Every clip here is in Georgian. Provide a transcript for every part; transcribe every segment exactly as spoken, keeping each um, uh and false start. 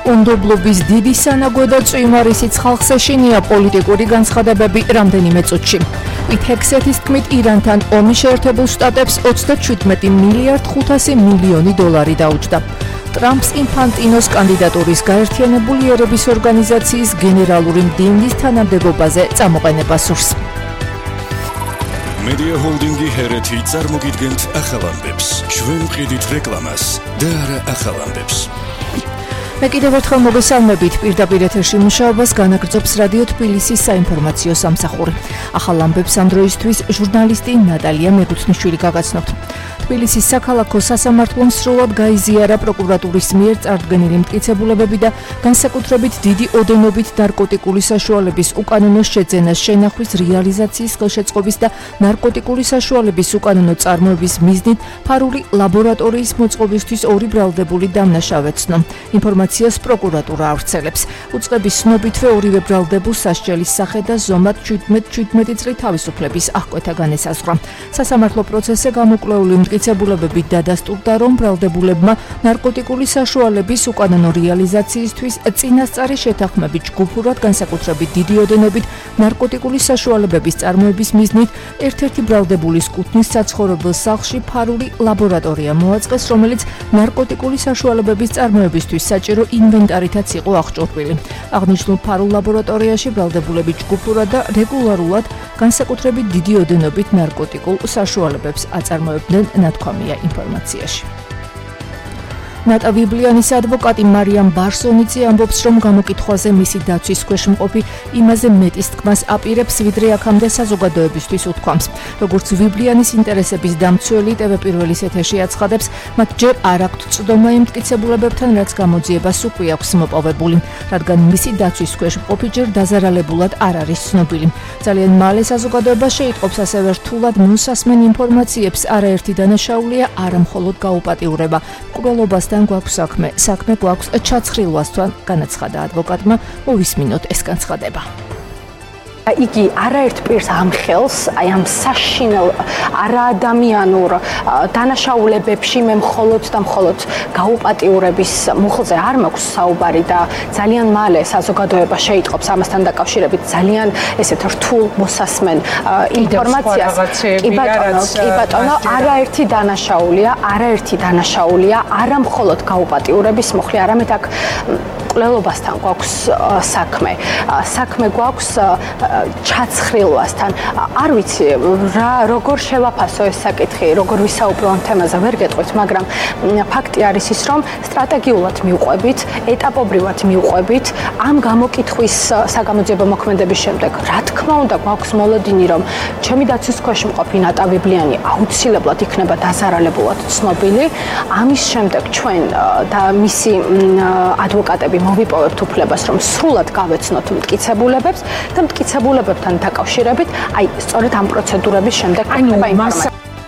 უნდობლობის დიდი სანაგვე და წვიმარისიც ხალხს ეშინია პოლიტიკური განცხადებები რამდენიმე წუთში. ითექსეთის თქმით ირანთან ომი შეერთებულ შტატებს ოცდაჩვიდმეტი მილიარდ ხუთასი მილიონი დოლარი დაუჯდა. ტრამპს ინფანტინოს კანდიდატურის გაერთიანებული ერების ორგანიზაციის გენერალური მდივნის თანამდებობაზე წამოყენება სურს. Media Holdingi ჰერეთი წარმოგიდგენთ ახალ ამბებს. ჩვენ ვყიდით რეკლამას და არა ახალ ამბებს. მე კიდევ ერთხელ მოგესალმებით. პირდაპირ ეთერში მუშაობას განაგრძობს რადიო თბილისის საინფორმაციო სამსახური. ახალ ამბებს ამ დროისთვის ჟურნალისტი ნატალია მეგუცნიშვილი გაგაცნობთ. თბილისის საქალაქო სასამართლომ სრულად გაიზიარა პროკურატურის მიერ წარდგენილი მტკიცებულებები და განსაკუთრებით დიდი ოდენობით ნარკოტიკული საშუალების უკანონო შეძენას შენახვის რეალიზაციის ხელშეწყობის და ნარკოტიკული საშუალების უკანონო წარმოების მიზნით ფარული ლაბორატორიის მოწყობისთვის ორი ბრალდებული დამნაშავე ცნო. ინფორმაციას პროკურატურა ავრცელებს. უწყების ცნობითვე ორივე ბრალდებულს სასჯელის სახე და ზომად შვიდმეტი წლის თავისუფლების აღკვეთა განესაზღვრა. სასამართლო პროცესზე გამოკვლეული მტკიცებულებები დადასტურდა, რომ ბრალდებულებმა ნარკოტიკული საშუალების უკანონო რეალიზაციისთვის წინასწარი შეთანხმებით ჯგუფურად განსაკუთრებით დიდი ოდენობით ნარკოტიკული საშუალებების წარმოების მიზნით ერთ-ერთი ბრალდებულის კუთნის საცხოვრებელ სახლში ფარული ლაბორატორია მოაწყეს, რომელიც ნარკოტიკული საშუალებების წარმოებისთვის საჭირო ინვენტარითაც იყო აღჭურვილი. აღნიშნულ ფარულ ლაბორატორიაში ბრალდებულები ჯგუფურად და რეგულარულად განსაკუთრებით დიდი ოდენობით ნარკოტიკულ საშუალებებს აწარმოებდნენ, ნათქვამია ინფორმაციაში. ნატა ვიბლიანის ადვოკატი მარიამ ბარსონიცი ამბობს, რომ გამოკითხვაზე მისი დაცვის ქვეშ მყოფი იმაზე მეტის თქმას აპირებს, ვიდრე აქამდე საზოგადოებისთვის უთქვამს. როგორც ვიბლიანის ინტერესების დამცველი ტევ პირველის ეთერში აცხადებს, მათ ჯერ არ აქვთ წვდომა იმ მტკიცებულებებთან, რაც გამოძიებას უკვე აქვს მოპოვებული, რადგან მისი დაცვის ქვეშ მყოფი ჯერ დაზარალებულად არ არის ცნობილი. ძალიან მალე საზოგადოება შეიტყობს ასევე რთულად მოსასმენ ინფორმაციებს, არაერთი დანაშაულია არა მხოლოდ გაუპატიურება, მკვლელობასთან გვაქვს საქმე, საქმე გვაქვს ჩაცხრილვასთან, განაცხადა ადვოკატმა. მოვისმინოთ ეს განცხადება. იგი არაერთ პირს ამხელს, აი ამ საშინელ არაადამიანურ დანაშაულებებში მე მხოლოდ და მხოლოდ გაუპატიურების მუხლზე არ მაქვს საუბარი და ძალიან მალე საზოგადოება შეიტყობს ამასთან დაკავშირებით ძალიან ესეთ რთულ მოსასმენ ინფორმაციას. კი ბატონო, კი ბატონო, არაერთი დანაშაულია, არაერთი დანაშაულია, არა მხოლოდ გაუპატიურების მუხლი, არამედ აქ მკვლელობასთან გვაქვს საქმე. საქმე გვაქვს ჩაცხრილვასთან. არ ვიცი რა როგორ შევაფასო ეს საკითხი, როგორ ვისაუბრო ამ თემაზე, ვერ გეტყვით, მაგრამ ფაქტი არის ის, რომ სტრატეგიულად მივყვებით, ეტაპობრივად მივყვებით ამ გამოკითხვის საგამოძიებო მოქმედების შემდეგ. რა თქმა უნდა, გვაქვს მოლოდინი, რომ ჩემი დაცვის ქვეშ მყოფი ნატა ვიბლიანი აუცილებლად იქნება დაზარალებულად ცნობილი. ამის შემდეგ ჩვენ და მისი ადვოკატები მოვიპოვებთ უფლებას, რომ სრულად გავეცნოთ მტკიცებულებებს და მტკიცებულებებთან დაკავშირებით, აი, სწორედ ამ პროცედურების შემდეგ იქნება ინფორმაცია.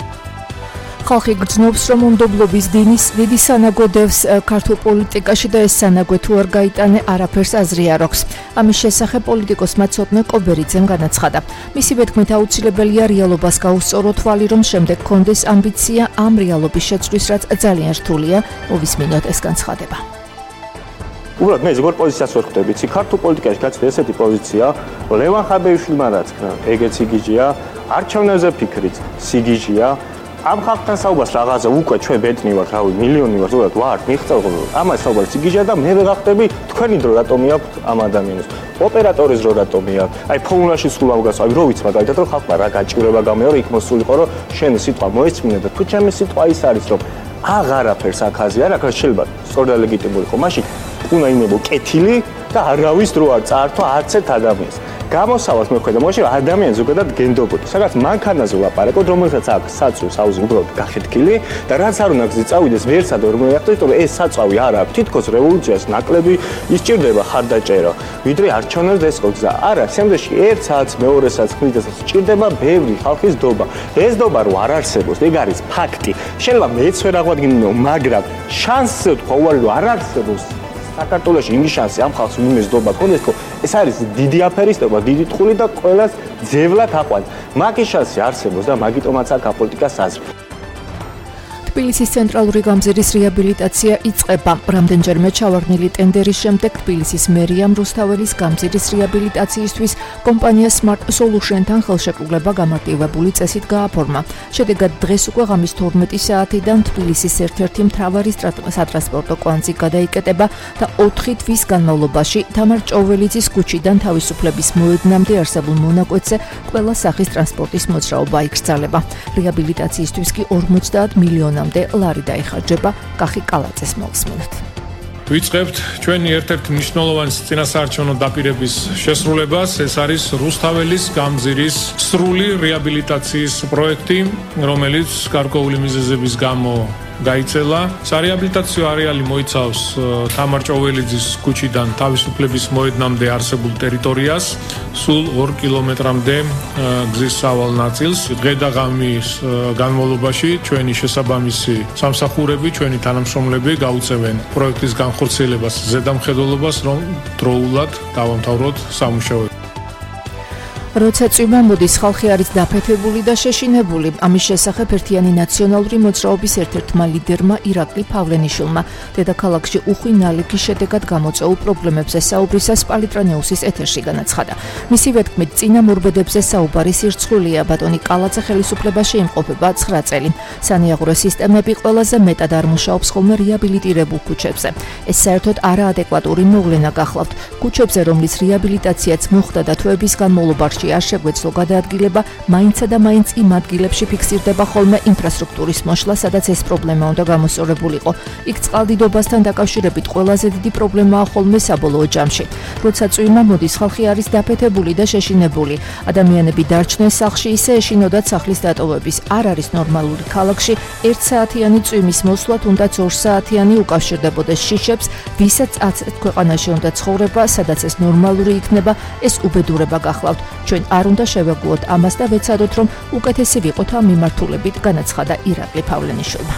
ხალხი გრძნობს, რომ უნდობლობის დიდი სანაგვე დევს ქართულ პოლიტიკაში და ეს სანაგვე თუ არ გაიტანე, არაფერს აზრი არ აქვს. ამის შესახებ პოლიტიკოსმა ცოტნე კობერიძემ განაცხადა. მისივე თქმით, აუცილებელია რეალობას გაუსწორო თვალი, რომ შემდეგ კონდეს ამბიცია ამ რეალობის შეცვლის, რაც ძალიან რთულია. მოვისმინოთ ეს განცხადება. უბრალოდ მე ზოგადად პოზიციას ვერ ხვდები. ცი ქართულ პოლიტიკაში გაცდა ესეთი პოზიცია, ლევან ხაბეიშვილმა რაც ეგეც სიგიჟია, არჩევნებზე ფიქრიც სიგიჟია. ამ ხალხთან საუბარს რაღაცა უკვე ჩვენ ბედნი ვართ, რავი, მილიონი ვართ, ზოგადად ვართ, მიხწევ ამას საუბარს სიგიჟია და მე ვეღახტები თქვენი დრო რატომი აქვს ამ ადამიანს. ოპერატორის დრო რატომი აქვს? აი ფოუნაში სულ ავგას, აი რო ვიცი მაგალითად რომ ხალხმა რა გაჭირება გამეორე იქ მოსულიყო, რომ შენი სიტყვა მოესმინა და თუ ჩემი სიტყვა ის არის, რომ აღარაფერს აქაზე არ აქვს, შეიძლება სწორ და ლეგიტიმური ხო, მაშინ უნდა იმებო კეთილი და არავის დრო არ წაართვა არც ერთ ადამიანს. გამოსავალს მე ხედავ, მოიშვი ადამიანი ზოგადად გენდობოდა. სადაც მანქანაზე ვლაპარაკოთ, რომელსაც აქვს საწვევს აუზი უბრალოდ გახეთქილი და რაც არ უნდა გზი წავიდეს ვერსად ვერ მოიახდეთ, რომ ეს საწავი არ აქვს. თითქოს რევოლუციას ნაკლები ისჭირდება ხარდაჭერა, ვიდრე არჩევნებს ეს გზა. არა, შემდეგში ერთ საათს, მეორე საათს ხმიდას სჭირდება ბევრი ხალხის დობა. ეს დობა რო არ არსებობს, ეგ არის ფაქტი. შეიძლება მეც ვერ აღვადგინო, მაგრამ შანსზე თქვა უარი რომ არ არსებობს. საქართველოში იმის შანსი ამ ხალხს უმესდობა ქონდეს, რომ ეს არის დიდი აფერისტობა, დიდი ტყული და ყველას ძევლად აყვანს. მაგის შანსი არსებობს და მაგიტომაც აქ აპოლიტიკას აზრი. თბილისის ცენტრალური გამზირის რეაბილიტაცია იწყება. რამდენჯერმე ჩავარდნილი ტენდერის შემდეგ თბილისის მერიამ რუსთაველის გამზირის რეაბილიტაციისთვის კომპანია Smart Solution-თან ხელშეკრულება გამარტივებული წესით გააფორმა. შედეგად დღეს უკვე ღამის თორმეტი საათიდან თბილისის ერთ-ერთი მთავარი სატრანსპორტო კვანძი გადაიკეტება და ოთხი თვის განმავლობაში თამარ ჭოველიძის ქუჩიდან თავისუფლების მოედნამდე არსებულ მონაკვეთზე ყველა სახის ტრანსპორტის მოძრაობა იკრძალება. რეაბილიტაციისთვის კი ორმოცდაათ მილიონამდე ლარი დაიხარჯება. კახი კალაძეს მოვსმინოთ. ვიწყებთ ჩვენი ერთ-ერთი მნიშვნელოვანი წინასაარჩევნო დაპირების შესრულებას. ეს არის რუსთაველის გამზირის სრული რეაბილიტაციის პროექტი, რომელიც გარკვეული მიზეზების გამო გაიწელა. სარეაბილიტაციო არეალი მოიცავს თამარ ჭოველიძის ქუჩიდან თავისუფლების მოედნამდე არსებულ ტერიტორიას, სულ ორ კილომეტრამდე გზის სავალ ნაწილს. დღე და ღამის განმავლობაში ჩვენი შესაბამისი სამსახურები, ჩვენი თანამშრომლები გაუწევენ პროექტის განხორციელებას, ზედამხედველობას, რომ დროულად დავამთავროთ სამუშაოები. როცა წვიმა მოდის, ხალხი არის დაფეთებული და შეშინებული. ამის შესახებ ერთიანი ნაციონალური მოძრაობის ერთ-ერთმა ლიდერმა ირაკლი ფავლენიშვილმა დედაქალაქში უხვი ნალექის შედეგად გამოწვეულ პრობლემებზე საუბრისას პალიტრანეუსის ეთერში განაცხადა. მისი ვეთქმით, წინა მორბედებზე საუბარი სირცხვილია. ბატონი კალაძე ხელისუფლებაში იმყოფება ცხრა წელი. სანიაღურე სისტემები ყველაზე მეტად არ მუშაობს ხოლმე რეაბილიტირებულ ქუჩებზე. ეს საერთოდ არაადეკვატური მოვლენა გახლავთ. ქუჩებზე, რომლის რეაბილიტაციაც მოხდა და თვეების განმავლობაში არ შეგვეცლო გადაადგილება, მაინცსა და მაინც იმ ადგილებში ფიქსირდება ხოლმე ინფრასტრუქტურის მოშლა, სადაც ეს პრობლემა უნდა გამოსწორებულიყო. იქ წყალდიდობასთან დაკავშირებით ყველაზე დიდი პრობლემაა ხოლმე საბოლოო ჯამში. როცა წვიმა მოდის, ხალხი არის დაფეთებული და შეშინებული. ადამიანები დარჩნენ სახლში, ისე ეშინოდათ სახლის დატოვების. არ არის ნორმალური ქალაქში ერთსაათიანი წვიმის მოსვლა, თუნდაც ორსაათიანი უკავშირდებოდეს შიშებს, ვისაც აცეთ ქვეყანაში უნდა ცხოვრება, სადაც ეს ნორმალური იქნება, ეს უბედურება გახლავთ. ჩვენ არ უნდა შევეგუოთ ამას და ვეცადოთ, რომ უკეთესი ვიყოთ ამ მიმართულებით, განაცხადა ირაკლი ფავლენიშვილმა.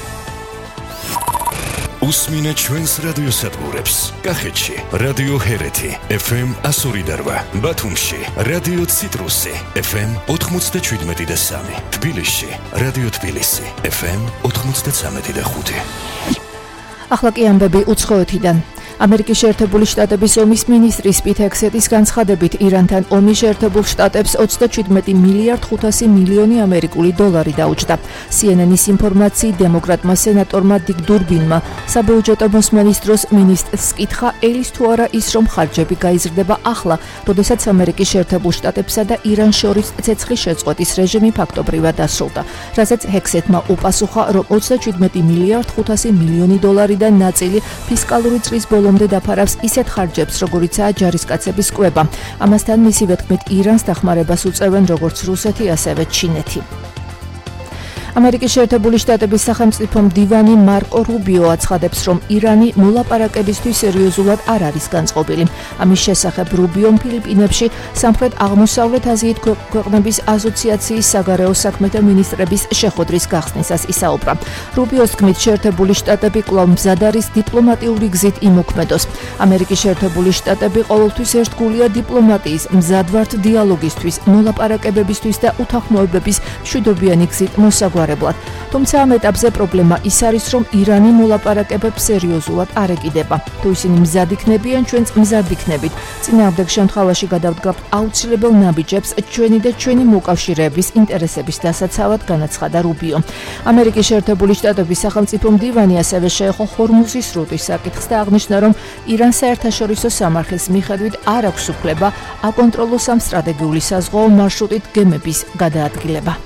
უსმინეთ ჩვენს რადიოსადგურებს. კახეთში რადიო ჰერეთი ეფ ემ εκατო ორი და რვა, ბათუმში რადიო ციტრუსი ეფ ემ ოთხმოცდაშვიდმეტი და სამი, თბილისში რადიო თბილისი ეფ ემ ოთხმოცდაცამეტი და ხუთი. ახლა კი ამბები უცხოეთიდან. ამერიკის შეერთებული შტატების ომის მინისტრის პიტ ჰექსეტის განცხადებით, ირანთან ომის შეერთებულ შტატებს ოცდაჩვიდმეტი მილიარდ ხუთასი მილიონი ამერიკული დოლარი დაუჯდა. სი ენ ენის ინფორმაციით, დემოკრატმა სენატორმა დიკ დურბინმა საბიუჯეტო მოსმენის დროს მინისტრს კითხა, ელის თუ არა ის, რომ ხარჯები გაიზრდება ახლა, როდესაც ამერიკის შეერთებულ შტატებსა და ირანს შორის ცეცხლის შეწყვეტის რეჟიმი ფაქტობრივად დასრულდა. რასაც ჰექსეტმა უპასუხა, რომ ოცდაჩვიდმეტი მილიარდ ხუთასი მილიონი დოლარიდან ნაწილი ფისკალური წრის ბოლომდე დაფარავს ისეთ ხარჯებს, როგორიცაა ჯარისკაცების კვება. ამასთან მისი ვეთქმით, ირანს დახმარებას უწევენ როგორც რუსეთი, ასევე ჩინეთი. ამერიკის შეერთებული შტატების სახელმწიფო მდივანი მარკო რუბიო აცხადებს, რომ ირანი მოლაპარაკებისთვის სერიოზულად არ არის განწყობილი. ამის შესახებ რუბიომ ფილიპინებში სამხრეთ აღმოსავლეთ აზიით ქვეყნების ასოციაციის საგარეო საქმეთა მინისტრების შეხვედრის გახსნისას ისაუბრა. რუბიოს თქმით, შეერთებული შტატები კვლავ მზად არის დიპლომატიური გზით იმოქმედოს. ამერიკის შეერთებული შტატები ყოველთვის ერთგულია დიპლომატიის, მზად ვართ დიალოგისთვის, მოლაპარაკებებისთვის და უთანხმოებების მშვიდობიანი გზით მოსაგვარებლად. თუმცა ამ ეტაპზე პრობლემა ის არის, რომ ირანი მოლაპარაკებებს სერიოზულად არ ეკიდება. თუ ისინი მზად იქნებიან, ჩვენც მზად იქნებით. წინააღმდეგ შემთხვევაში გადავდგავთ აუცილებელ ნაბიჯებს ჩვენი და ჩვენი მოკავშირეების ინტერესების დასაცავად, განაცხადა რუბიო. ამერიკის შეერთებული შტატების სახელმწიფო მდივანი ასევე შეეხო ჰორმუზის სრუტის საკითხს და აღნიშნა, რომ ირანს საერთაშორისო სამართლის მიხედვით არ აქვს უფლება აკონტროლოს ამ სტრატეგიული საზღვაო მარშრუტით გემების გადაადგილება.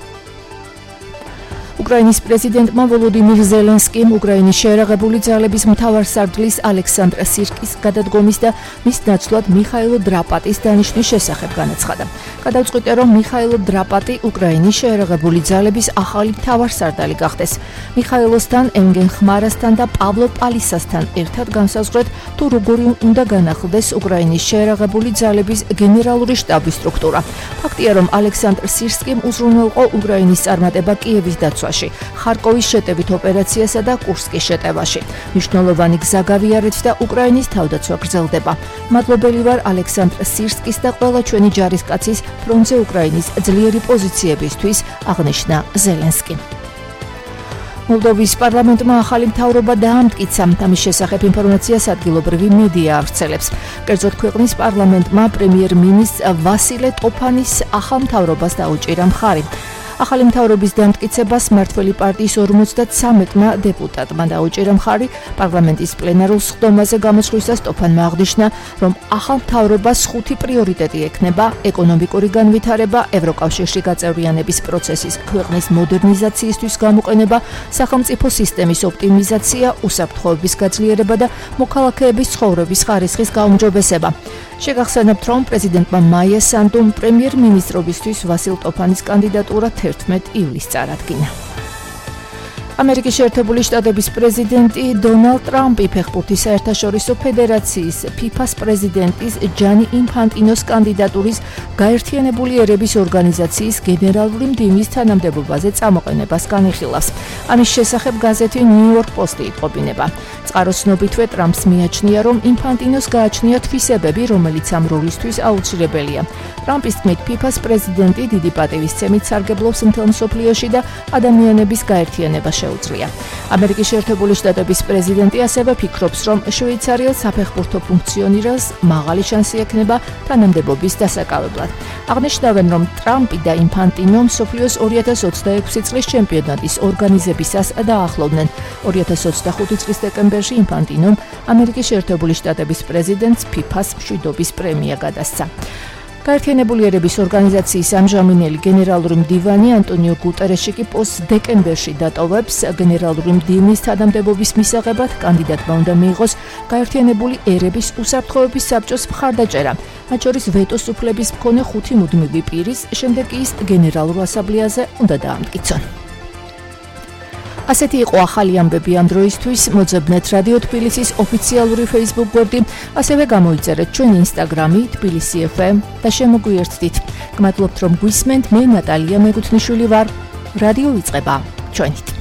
უკრაინის პრეზიდენტმა ვოლოდიმირ ზელენსკიმ უკრაინის შეერაღებული ძალების მთავარსარდლის ალექსანდრ სირკის გადადგომის და მის ნაცვლად მიხაილ დრაპატის დანიშნვის შესახებ განაცხადა. გადავწყვიტე, რომ მიხაილ დრაპატი უკრაინის შეერაღებული ძალების ახალი მთავარსარდალი გახდეს. მიხაილოსთან, ენგენ ხმარასთან და პავლო პალისასთან ერთად განსაზღვრეთ, თუ როგორი უნდა განახლდეს უკრაინის შეერაღებული ძალების გენერალური შტაბის სტრუქტურა. ფაქტია, რომ ალექსანდრ სირკიმ უზრუნველყო უკრაინის წარმატება კიევის დაცვაში. ხარკოვის შეტევით ოპერაციასა და კურსკის შეტევაში. მნიშვნელოვანი გზა გავიარეთ და უკრაინის თავდაცვა გრძელდება. მადლობელი ვარ ალექსანდრ სირკის და ყველა ჩვენი ჯარისკაცის ფრონტზე უკრაინის ძლიერი პოზიციებისთვის, აღნიშნა ზელენსკი. მოლდოვის პარლამენტმა ახალი მთავრობა დაამტკიცა. ამის შესახებ ინფორმაციას ადგილობრივი მედია ავრცელებს. კერძოდ, ქვეყნის პარლამენტმა პრემიერ-მინისტრ ვასილე ტოფანის ახალ მთავრობას დაუჭირა მხარი. ახალი მთავრობის დამტკიცებას მმართველი პარტიის ორმოცდათსამეტმა დეპუტატმა დაუჭირა მხარი. პარლამენტის პლენარულ სხდომაზე გამოსვლისას ტოფანმა აღნიშნა, რომ ახალ მთავრობას ხუთი პრიორიტეტი ექნება: ეკონომიკური განვითარება, ევროკავშირში გაწევრიანების პროცესის ქვეყნის მოდერნიზაციისთვის გამოყენება, სახელმწიფო სისტემის ოპტიმიზაცია, უსაფრთხოების გაძლიერება და მოქალაქეების ცხოვრების ხარისხის გაუმჯობესება. შეგახსენებთ, რომ პრეზიდენტმა მაია სანდუმ პრემიერ-მინისტრობისთვის ვასილ ტოფანის კანდიდატურა თერთმეტ ივლისს წარადგინა. ამერიკის შეერთებული შტატების პრეზიდენტი დონალდ ტრამპი ფეხბურთის საერთაშორისო ფედერაციის ფიფას პრეზიდენტის ჯანი ინფანტინოს კანდიდატურის გაერთიანებული ერების ორგანიზაციის გენერალური მდივნის თანამდებობაზე წამოყენებას განიხილავს. ამის შესახებ გაზეთი ნიუ-იორკ პოსტი იტყობინება. წყაროს ცნობითვე ტრამპს მიაჩნია, რომ ინფანტინოს გააჩნია თვისებები, რომელიც ამ როლისთვის აუცილებელია. ტრამპის თქმით, ფიფას პრეზიდენტი დიდი პატივისცემით სარგებლობს მთელ მსოფლიოში და ადამიანების გაერთიანება შეუძლია. ამერიკის შეერთებული შტატების პრეზიდენტი ასევე ფიქრობს, რომ შვეიცარიელ საფეხბურთო ფუნქციონირებს მაღალი შანსი ექნება თანამდებობის დასაკავებლად. აღნიშნავენ, რომ ტრამპი და ინფანტინო მსოფლიოს ორი ათას ოცდაექვსი წლის ჩემპიონატის ორგანიზებისას დაახლოვდნენ. ორი ათას ოცდახუთი წლის დეკემბერში ინფანტინომ ამერიკის შეერთებული შტატების პრეზიდენტს ფიფას მშვიდობის პრემია გადასცა. გაერთიანებული ერების ორგანიზაციის ამჟამინელი გენერალური მდივანი ანტონიო გუტერეში კი პოსტს დეკემბერში დატოვებს. გენერალური მდივნის თანამდებობის მისაღებად კანდიდატმა უნდა მიიღოს გაერთიანებული ერების უსაფრთხოების საბჭოს მხარდაჭერა, მათ შორის ვეტოს უფლების მქონე ხუთი მუდმივი პირის, შემდეგ კი ის გენერალურ ასამბლეაზე უნდა დაამტკიცონ. ასეთი იყო ახალი ამბები ამ დროისთვის. მოძებნეთ რადიო თბილისის ოფიციალური Facebook გვერდი, ასევე გამოიწერეთ ჩვენი Instagram-ი თბილისი ეფ ემ და შემოგვიერთდით. გმადლობთ, რომ გვისმენთ. მე ნატალია მეგუთნიშვილი ვარ. რადიო იწყება ჩვენით.